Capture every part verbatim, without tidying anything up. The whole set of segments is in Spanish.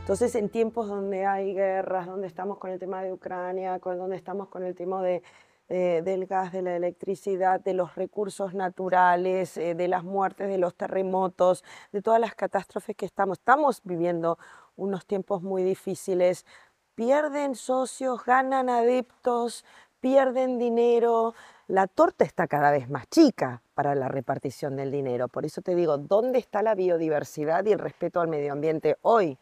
Entonces, en tiempos donde hay guerras, donde estamos con el tema de Ucrania, con, donde estamos con el tema de, eh, del gas, de la electricidad, de los recursos naturales, eh, de las muertes, de los terremotos, de todas las catástrofes que estamos, estamos viviendo unos tiempos muy difíciles. Pierden socios, ganan adeptos, pierden dinero. La torta está cada vez más chica para la repartición del dinero. Por eso te digo, ¿dónde está la biodiversidad y el respeto al medio ambiente hoy?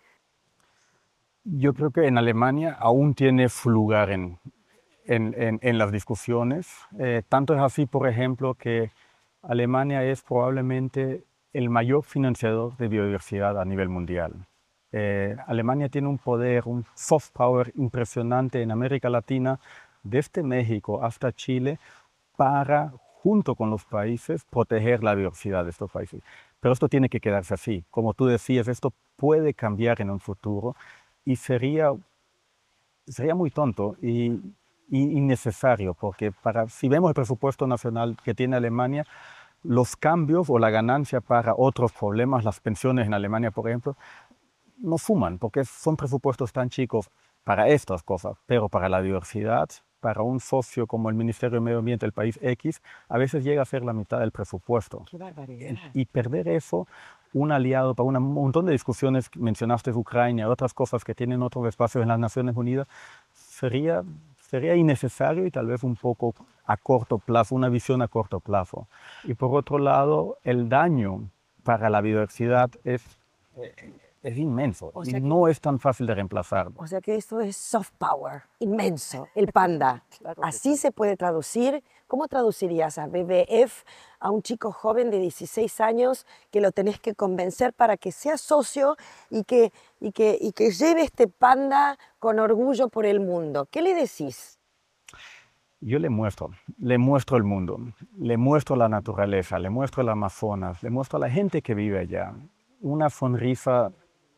Yo creo que en Alemania aún tiene su lugar en, en, en- en las discusiones. Eh, tanto es así, por ejemplo, que Alemania es probablemente el mayor financiador de biodiversidad a nivel mundial. Eh, Alemania tiene un poder, un soft power impresionante en América Latina, desde México hasta Chile, para, junto con los países, proteger la diversidad de estos países. Pero esto tiene que quedarse así. Como tú decías, esto puede cambiar en un futuro y sería, sería muy tonto y, y innecesario, porque para, si vemos el presupuesto nacional que tiene Alemania, los cambios o la ganancia para otros problemas, las pensiones en Alemania, por ejemplo, no suman, porque son presupuestos tan chicos para estas cosas, pero para la diversidad, para un socio como el Ministerio de Medio Ambiente del país X, a veces llega a ser la mitad del presupuesto. ¡Qué barbaridad! En- Y perder eso, un aliado para un montón de discusiones, mencionaste Ucrania, otras cosas que tienen otros espacios en las Naciones Unidas, sería, sería innecesario y tal vez un poco a corto plazo, una visión a corto plazo. Y por otro lado, el daño para la biodiversidad es, eh, es inmenso O y sea que, no es tan fácil de reemplazar. o sea que esto es soft power, inmenso, el panda. Claro que Así sí. se puede traducir. ¿Cómo traducirías a B B F, a un chico joven de dieciséis años que lo tenés que convencer para que sea socio y que, y que, y que lleve este panda con orgullo por el mundo? ¿Qué le decís? Yo le muestro, le muestro el mundo, le muestro la naturaleza, le muestro el Amazonas, le muestro a la gente que vive allá. Una sonrisa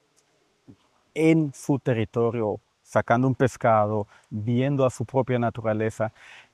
en su territorio, sacando un pescado, viendo a su propia naturaleza.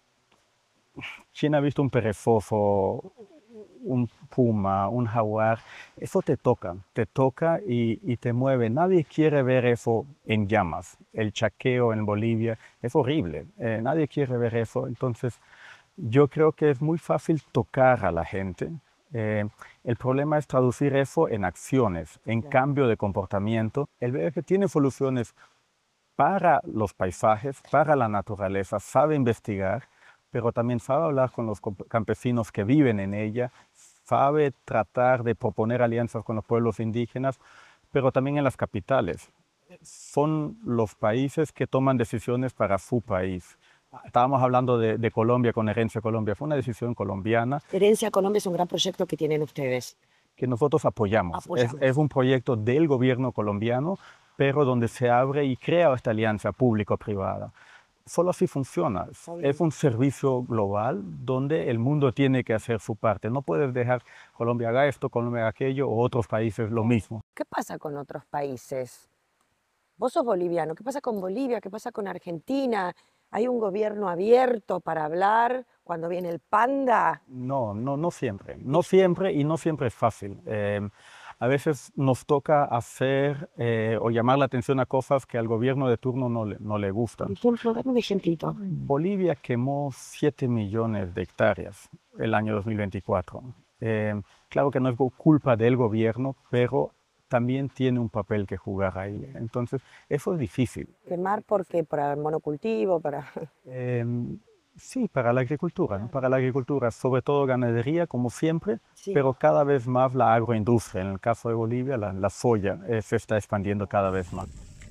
¿Quién ha visto un perezoso, un puma, un jaguar? Eso te toca, te toca y, y te mueve. Nadie quiere ver eso en llamas. El chaqueo en Bolivia es horrible. Eh, nadie quiere ver eso. Entonces, yo creo que es muy fácil tocar a la gente. Eh, el problema es traducir eso en acciones, en Claro. cambio de comportamiento. El B F tiene soluciones para los paisajes, para la naturaleza, sabe investigar, pero también sabe hablar con los campesinos que viven en ella, sabe tratar de proponer alianzas con los pueblos indígenas, pero también en las capitales. Son los países que toman decisiones para su país. Estábamos hablando de, de Colombia con Herencia Colombia, fue una decisión colombiana Herencia Colombia es un gran proyecto que tienen ustedes. que nosotros apoyamos. Es, Apoyamos. es un proyecto del gobierno colombiano, pero donde se abre y crea esta alianza público-privada. Solo así funciona. Es un servicio global donde el mundo tiene que hacer su parte. No puedes dejar Colombia haga esto, Colombia haga aquello, o otros países lo mismo. ¿Qué pasa con otros países? Vos sos boliviano, ¿qué pasa con Bolivia? ¿Qué pasa con Argentina? ¿Hay un gobierno abierto para hablar cuando viene el panda? No, no, no siempre. No siempre y no siempre es fácil. Eh, a veces nos toca hacer eh, o llamar la atención a cosas que al gobierno de turno no le, no le Por gustan. ejemplo, dame un ejemplito. Bolivia quemó siete millones de hectáreas el año dos mil veinticuatro. Eh, claro que no es culpa del gobierno, pero también tiene un papel que jugar ahí. Entonces, eso es difícil. ¿Quemar por qué? ¿Para el monocultivo? Para... Eh, sí, para la agricultura, ¿no? Para la agricultura, sobre todo ganadería, como siempre, Sí. pero cada vez más la agroindustria. En el caso de Bolivia, la, la soya eh, se está expandiendo cada vez más.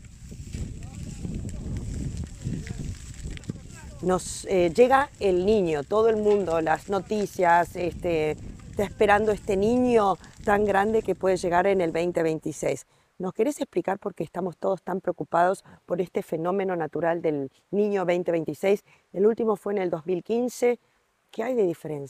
Nos eh, llega el niño, todo el mundo, las noticias, este, está esperando este niño tan grande que puede llegar en el veinte veintiséis. ¿Nos querés explicar por qué estamos todos tan preocupados por este fenómeno natural del niño veinte veintiséis? El último fue en el dos mil quince. ¿Qué hay de diferencia?